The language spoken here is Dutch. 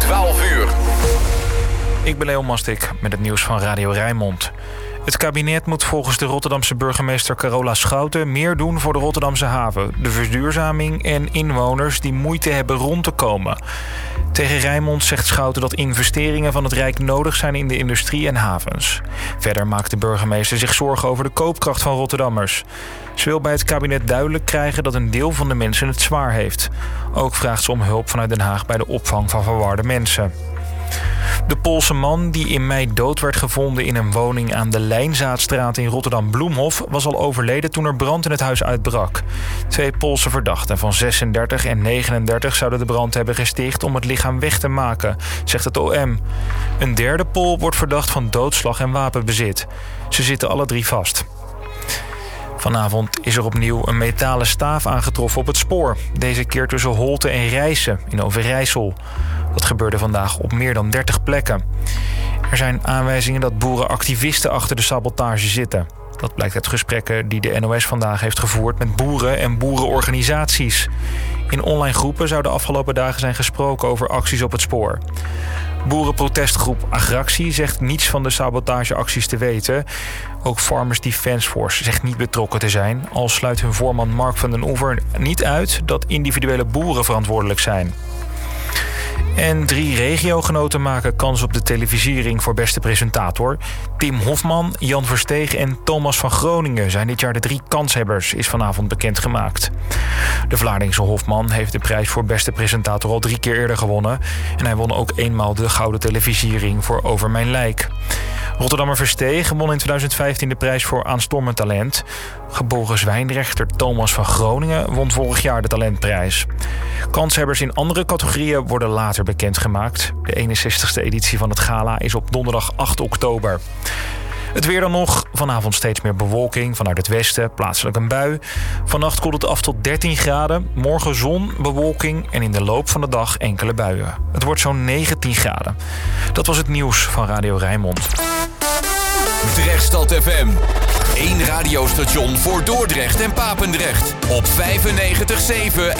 12 uur. Ik ben Leon Mastik met het nieuws van Radio Rijnmond. Het kabinet moet volgens de Rotterdamse burgemeester Carola Schouten meer doen voor de Rotterdamse haven, de verduurzaming en inwoners die moeite hebben rond te komen. Tegen Rijnmond zegt Schouten dat investeringen van het Rijk nodig zijn in de industrie en havens. Verder maakt de burgemeester zich zorgen over de koopkracht van Rotterdammers. Ze wil bij het kabinet duidelijk krijgen dat een deel van de mensen het zwaar heeft. Ook vraagt ze om hulp vanuit Den Haag bij de opvang van verwarde mensen. De Poolse man die in mei dood werd gevonden in een woning aan de Lijnzaadstraat in Rotterdam-Bloemhof was al overleden toen er brand in het huis uitbrak. 2 Poolse verdachten van 36 en 39 zouden de brand hebben gesticht om het lichaam weg te maken, zegt het OM. Een derde Pool wordt verdacht van doodslag en wapenbezit. Ze zitten alle 3 vast. Vanavond is er opnieuw een metalen staaf aangetroffen op het spoor. Deze keer tussen Holte en Rijssen in Overijssel. Dat gebeurde vandaag op meer dan 30 plekken. Er zijn aanwijzingen dat boerenactivisten achter de sabotage zitten. Dat blijkt uit gesprekken die de NOS vandaag heeft gevoerd met boeren en boerenorganisaties. In online groepen zou de afgelopen dagen zijn gesproken over acties op het spoor. Boerenprotestgroep Agractie zegt niets van de sabotageacties te weten. Ook Farmers Defence Force zegt niet betrokken te zijn, al sluit hun voorman Mark van den Oever niet uit dat individuele boeren verantwoordelijk zijn. En 3 regiogenoten maken kans op de televisiering voor beste presentator. Tim Hofman, Jan Versteeg en Thomas van Groningen zijn dit jaar de 3 kanshebbers, is vanavond bekendgemaakt. De Vlaardingse Hofman heeft de prijs voor beste presentator al 3 keer eerder gewonnen. En hij won ook eenmaal de gouden televisiering voor Over Mijn Lijk. Rotterdammer Versteeg won in 2015 de prijs voor aanstormend talent. Geboren Zwijnrechter Thomas van Groningen won vorig jaar de talentprijs. Kanshebbers in andere categorieën worden later bekendgemaakt. De 61ste editie van het gala is op donderdag 8 oktober. Het weer dan nog. Vanavond steeds meer bewolking vanuit het westen, plaatselijk een bui. Vannacht koelt het af tot 13 graden. Morgen zon, bewolking en in de loop van de dag enkele buien. Het wordt zo'n 19 graden. Dat was het nieuws van Radio Rijnmond. Drechtstad FM. 1 radiostation voor Dordrecht en Papendrecht. Op 95.7